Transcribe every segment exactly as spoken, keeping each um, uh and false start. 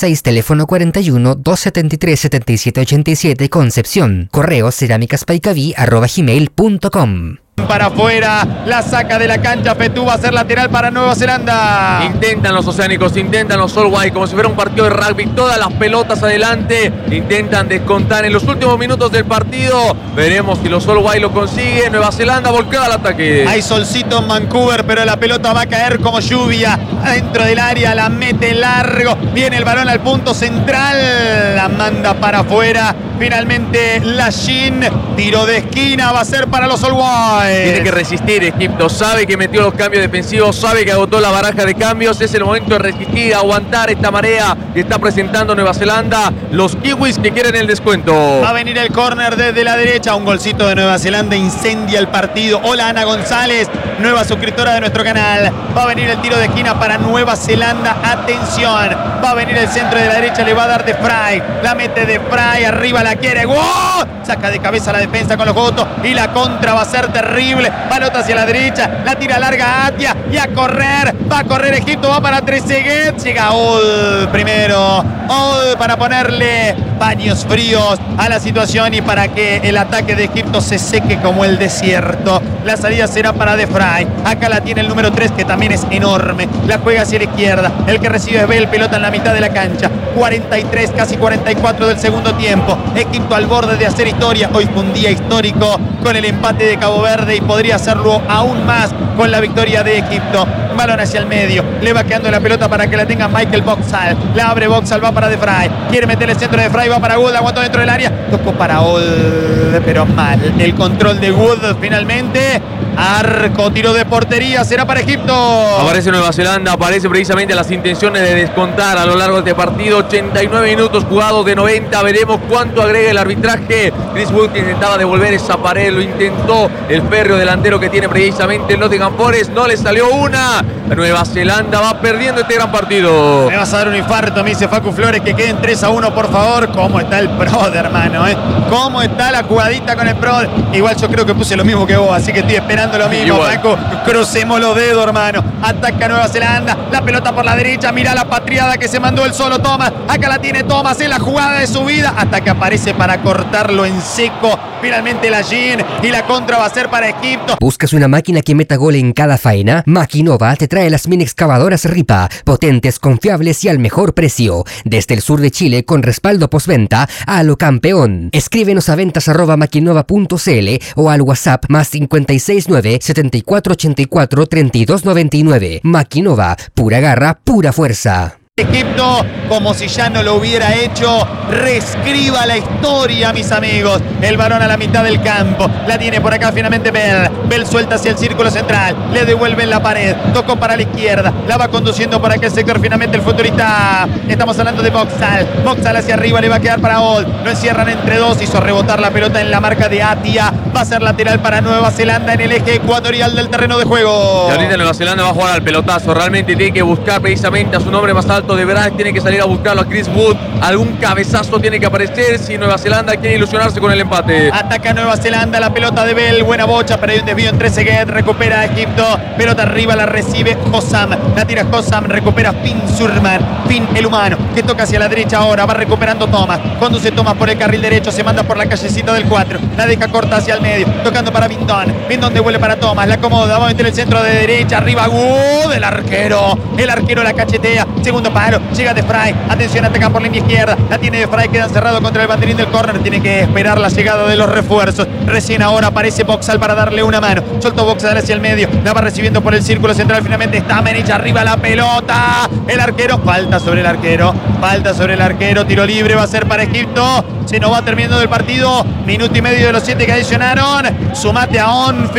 seis, teléfono cuarenta y uno, doscientos setenta y tres, setenta y siete ochenta y siete, Concepción. Correo cerámicaspaicaví arroba gmail punto com. Para afuera, la saca de la cancha Fetú, va a ser lateral para Nueva Zelanda. Intentan los oceánicos, intentan los All White, como si fuera un partido de rugby, todas las pelotas adelante, intentan descontar en los últimos minutos del partido. Veremos si los All White lo consiguen. Nueva Zelanda volcada al ataque. Hay solcito en Vancouver, pero la pelota va a caer como lluvia adentro del área, la mete largo, viene el balón al punto central, la manda para afuera. Finalmente Lachín, tiro de esquina, va a ser para los All White. Tiene que resistir Egipto, sabe que metió los cambios defensivos, sabe que agotó la baraja de cambios, es el momento de resistir, aguantar esta marea que está presentando Nueva Zelanda, los kiwis que quieren el descuento. Va a venir el córner desde la derecha, un golcito de Nueva Zelanda incendia el partido. Hola Ana González, nueva suscriptora de nuestro canal. Va a venir el tiro de esquina para Nueva Zelanda, atención, va a venir el centro de la derecha, le va a dar de Fry, la mete de Fry, arriba la quiere, ¡wow! Saca de cabeza la defensa con los votos y la contra va a ser terrible. Pelota hacia la derecha, la tira larga a Atia y a correr. Va a correr Egipto, va para Trezeguet. Llega Old primero. Old para ponerle paños fríos a la situación y para que el ataque de Egipto se seque como el desierto. La salida será para De Frey. Acá la tiene el número tres, que también es enorme. La juega hacia la izquierda. El que recibe es Bell, pelota en la mitad de la cancha. cuarenta y tres, casi cuarenta y cuatro del segundo tiempo. Egipto al borde de hacer historia. Hoy fue un día histórico con el empate de Cabo Verde y podría hacerlo aún más con la victoria de Egipto. Balón hacia el medio, le va quedando la pelota para que la tenga Michael Boxall. La abre Boxall, va para De Frey. Quiere meter el centro de Frey, va para Wood, aguantó dentro del área. Tocó para Old, pero mal. El control de Wood finalmente. Arco, tiro de portería, será para Egipto. Aparece Nueva Zelanda, aparece precisamente las intenciones de descontar a lo largo de este partido. ochenta y nueve minutos jugados de noventa. Veremos cuánto agrega el arbitraje. Chris Wood que intentaba devolver esa pared, lo intentó el férreo delantero que tiene precisamente el Nottingham Forest. No le salió una. La Nueva Zelanda va perdiendo este gran partido. Me vas a dar un infarto, me dice Facu Flores, que queden tres a uno, por favor. ¿Cómo está el Prod, hermano? ¿Eh? ¿Cómo está la jugadita con el Prod? Igual yo creo que puse lo mismo que vos, así que estoy esperando lo mismo, Facu. Crucemos los dedos, hermano. Ataca Nueva Zelanda, la pelota por la derecha. Mira la patriada que se mandó el solo Thomas. Acá la tiene Thomas, es la jugada de su vida, hasta que aparece para cortarlo en seco. Finalmente la Jean y la contra va a ser para Egipto. ¿Buscas una máquina que meta gol en cada faena? Maquinova te trae las mini excavadoras Ripa, potentes, confiables y al mejor precio. Desde el sur de Chile con respaldo postventa a lo campeón. Escríbenos a ventas arroba maquinova punto cl o al WhatsApp más cincuenta y seis nueve, setenta y cuatro ochenta y cuatro, treinta y dos noventa y nueve. Maquinova, pura garra, pura fuerza. Egipto, como si ya no lo hubiera hecho, reescriba la historia, mis amigos. El balón a la mitad del campo, la tiene por acá finalmente Bell. Bell suelta hacia el círculo central, le devuelve en la pared, tocó para la izquierda, la va conduciendo por aquel sector finalmente el futurista. Estamos hablando de Boxall, Boxall hacia arriba, le va a quedar para Old, lo encierran entre dos, hizo rebotar la pelota en la marca de Atia, va a ser lateral para Nueva Zelanda en el eje ecuatorial del terreno de juego. Y ahorita Nueva Zelanda va a jugar al pelotazo, realmente tiene que buscar precisamente a su nombre más alto. De verdad tiene que salir a buscarlo a Chris Wood. Algún cabezazo tiene que aparecer si Nueva Zelanda quiere ilusionarse con el empate. Ataca Nueva Zelanda, la pelota de Bell, buena bocha, pero hay un desvío en Trezeguet, recupera a Egipto, pelota arriba, la recibe Hossam, la tira Hossam, recupera Finn Surman, Finn el humano, que toca hacia la derecha ahora, va recuperando Thomas, conduce Thomas por el carril derecho, se manda por la callecita del cuatro, la deja corta hacia el medio, tocando para Bindón, Bindón devuelve para Thomas, la acomoda, va a meter el centro de derecha, arriba Wood, el arquero, el arquero la cachetea, segundo palo, llega De Frey, atención, ataca por línea izquierda, la tiene De Frey, queda encerrado contra el banderín del córner, tiene que esperar la llegada de los refuerzos, recién ahora aparece Boxall para darle una mano, soltó Boxall hacia el medio, la va recibiendo por el círculo central, finalmente está Menich arriba la pelota, el arquero, falta sobre el arquero, falta sobre el arquero, tiro libre va a ser para Egipto, se nos va terminando el partido, minuto y medio de los siete que adicionaron, sumate a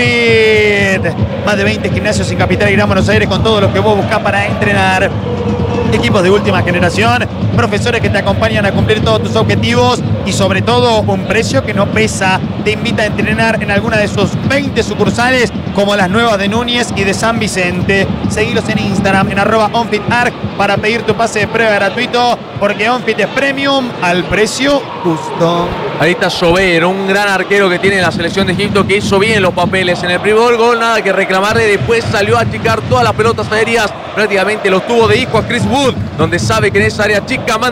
OnFit, más de veinte gimnasios en Capital y Gran Buenos Aires con todo lo que vos buscás para entrenar. Equipos de última generación, profesores que te acompañan a cumplir todos tus objetivos y sobre todo un precio que no pesa. Te invita a entrenar en alguna de sus veinte sucursales como las nuevas de Núñez y de San Vicente. Seguilos en Instagram en arroba OnFitArc para pedir tu pase de prueba gratuito porque OnFit es premium al precio justo. Ahí está Sober, un gran arquero que tiene la selección de Egipto, que hizo bien los papeles en el primer gol, nada que reclamarle. Después salió a achicar todas las pelotas aéreas, prácticamente los tuvo de hijo a Chris Wood, donde sabe que en esa área chica